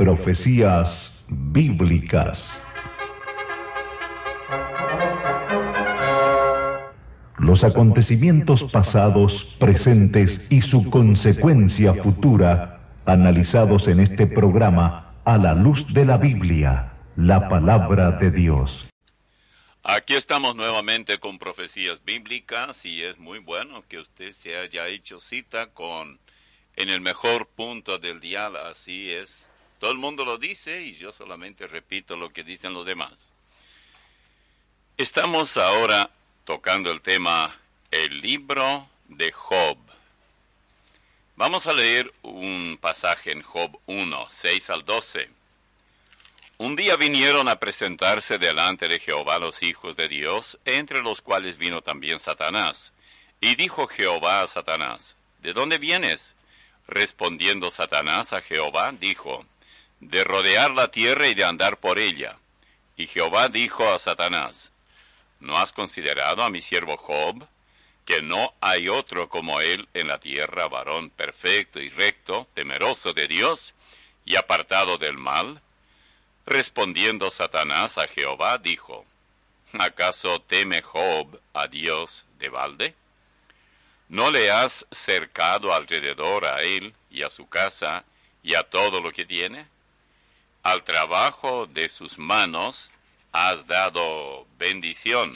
Profecías bíblicas. Los acontecimientos pasados, presentes y su consecuencia futura, analizados en este programa a la luz de la Biblia, la palabra de Dios. Aquí estamos nuevamente con Profecías Bíblicas y es muy bueno que usted se haya hecho cita en el mejor punto del dial, así es. Todo el mundo lo dice y yo solamente repito lo que dicen los demás. Estamos ahora tocando el tema, el libro de Job. Vamos a leer un pasaje en Job 1, 6 al 12. Un día vinieron a presentarse delante de Jehová los hijos de Dios, entre los cuales vino también Satanás. Y dijo Jehová a Satanás, ¿de dónde vienes? Respondiendo Satanás a Jehová, dijo, de rodear la tierra y de andar por ella. Y Jehová dijo a Satanás, ¿no has considerado a mi siervo Job, que no hay otro como él en la tierra, varón perfecto y recto, temeroso de Dios y apartado del mal? Respondiendo Satanás a Jehová, dijo, ¿acaso teme Job a Dios de balde? ¿No le has cercado alrededor a él y a su casa y a todo lo que tiene? Al trabajo de sus manos has dado bendición.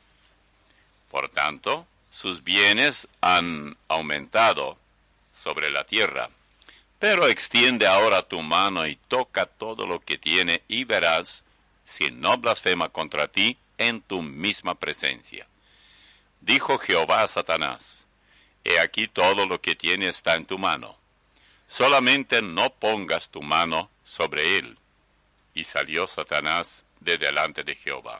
Por tanto, sus bienes han aumentado sobre la tierra. Pero extiende ahora tu mano y toca todo lo que tiene y verás si no blasfema contra ti en tu misma presencia. Dijo Jehová a Satanás, he aquí todo lo que tiene está en tu mano. Solamente no pongas tu mano sobre él. Y salió Satanás de delante de Jehová.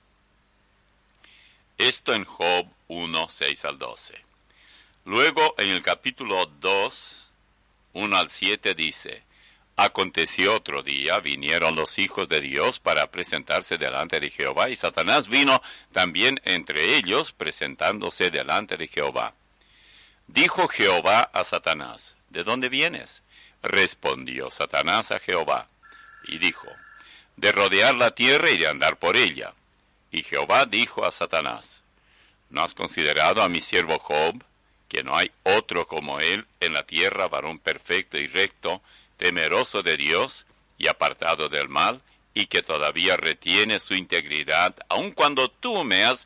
Esto en Job 1, 6 al 12. Luego en el capítulo 2, 1 al 7 dice, aconteció otro día, vinieron los hijos de Dios para presentarse delante de Jehová, y Satanás vino también entre ellos, presentándose delante de Jehová. Dijo Jehová a Satanás, ¿de dónde vienes? Respondió Satanás a Jehová, y dijo, de rodear la tierra y de andar por ella. Y Jehová dijo a Satanás, ¿no has considerado a mi siervo Job, que no hay otro como él en la tierra, varón perfecto y recto, temeroso de Dios y apartado del mal, y que todavía retiene su integridad, aun cuando tú me has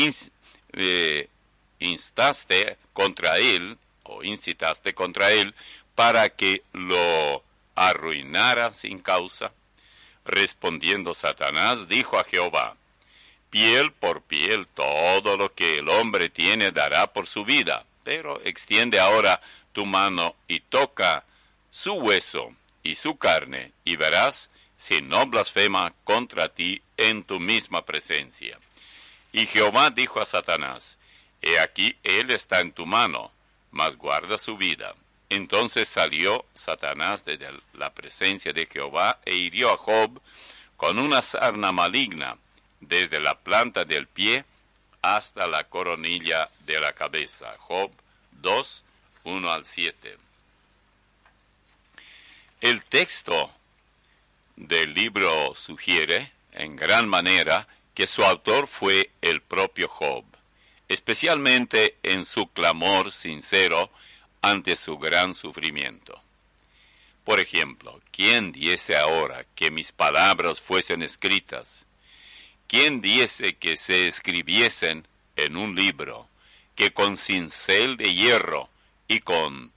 incitaste contra él para que lo arruinara sin causa? Respondiendo Satanás, dijo a Jehová, piel por piel, todo lo que el hombre tiene dará por su vida, pero extiende ahora tu mano y toca su hueso y su carne, y verás si no blasfema contra ti en tu misma presencia. Y Jehová dijo a Satanás, he aquí él está en tu mano, mas guarda su vida. Entonces salió Satanás de la presencia de Jehová e hirió a Job con una sarna maligna, desde la planta del pie hasta la coronilla de la cabeza. Job 2, 1 al 7. El texto del libro sugiere, en gran manera, que su autor fue el propio Job, especialmente en su clamor sincero ante su gran sufrimiento. Por ejemplo, ¿quién diese ahora que mis palabras fuesen escritas? ¿Quién diese que se escribiesen en un libro, que con cincel de hierro y con